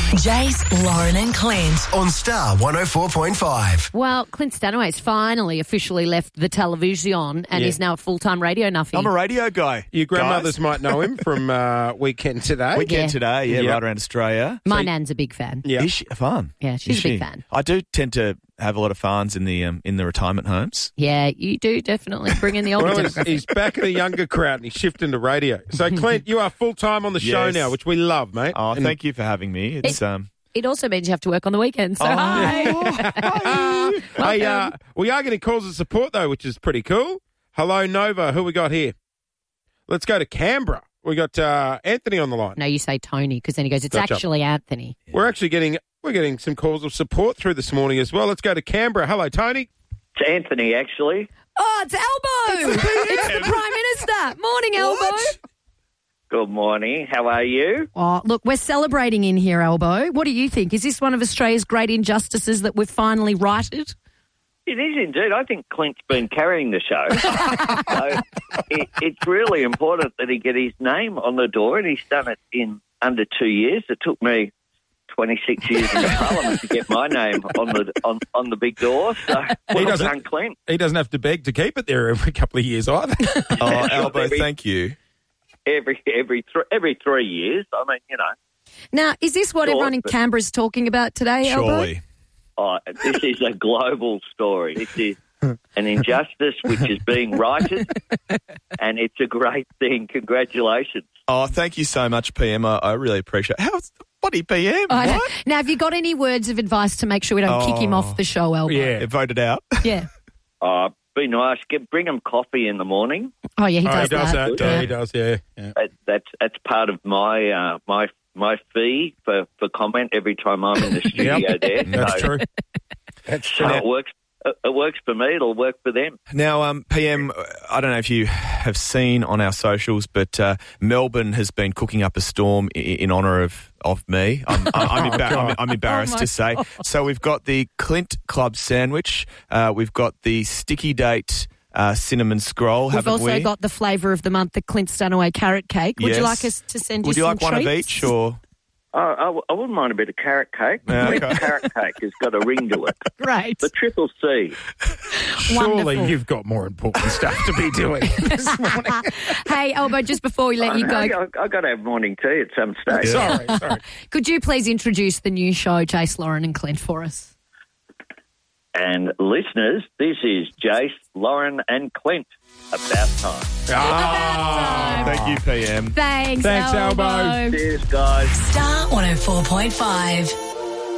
Jace, Lauren and Clint on Star 104.5. Well, Clint Stanaway's finally officially left the television and is now a full-time radio nuffy. I'm a radio guy. Your grandmothers might know him from Weekend Today. Weekend Today, right around Australia. My nan's a big fan. Yeah. Is she fun? Yeah, she's a big fan. I do tend to have a lot of fans in the retirement homes. Yeah, you do definitely bring in the older Well, demographic. he's back in a younger crowd and he's shifting to radio. So, Clint, you are full-time on the show now, which we love, mate. Oh, thank you for having me. It's It also means you have to work on the weekends, so hi. Hey, we are getting calls of support, though, which is pretty cool. Hello, Nova. Who we got here? Let's go to Canberra. We got Anthony on the line. No, you say Tony, because then he goes, it's Gotcha. actually Anthony. We're getting some calls of support through this morning as well. Let's go to Canberra. Hello, Tony. It's Anthony, actually. Oh, it's Elbow! It's the Prime Minister. Morning, Elbow. Good morning. How are you? Oh, look, we're celebrating in here, Elbow. What do you think? Is this one of Australia's great injustices that we've finally righted? It is indeed. I think Clint's been carrying the show. So it's really important that he get his name on the door, and he's done it in under 2 years. It took me 26 years in the Parliament to get my name on the big door. So well done, Clint. He doesn't have to beg to keep it there every couple of years either. Oh, Elbow, thank you. Every 3 years. I mean, you know. Now, is this what everyone in Canberra's talking about today, Elbow? Surely. Oh, this is a global story. This is an injustice which is being righted, and it's a great thing. Congratulations. Oh, thank you so much, PM. I really appreciate it. What PM? What? Now, have you got any words of advice to make sure we don't kick him off the show, Elbow? Yeah. Voted out. Yeah. Be nice. Bring him coffee in the morning. Oh, yeah, he does that. Yeah. He does, yeah. That's part of my my fee for comment every time I'm in the studio there. That's true. That's true. So it works for me. It'll work for them. Now, PM, I don't know if you have seen on our socials, but Melbourne has been cooking up a storm in honour of me. I'm embarrassed to say. So we've got the Clint Club sandwich. We've got the Sticky Date cinnamon scroll. We've also got the flavour of the month, the Clint Stanaway carrot cake. Would you like us to send you some treats? Would you like one of each, or...? I wouldn't mind a bit of carrot cake. Okay. Carrot cake has got a ring to it. Great. The triple C. Surely Wonderful. you've got more important stuff to be doing this morning. Hey, Elbow, just before we let you go, I've got to have morning tea at some stage. Sorry. could you please introduce the new show, Jace, Lauren and Clint, for us? And listeners, this is Jace, Lauren and Clint. About time. Thank you, PM. Thanks, Thanks, Elbow. Cheers, guys. Star 104.5.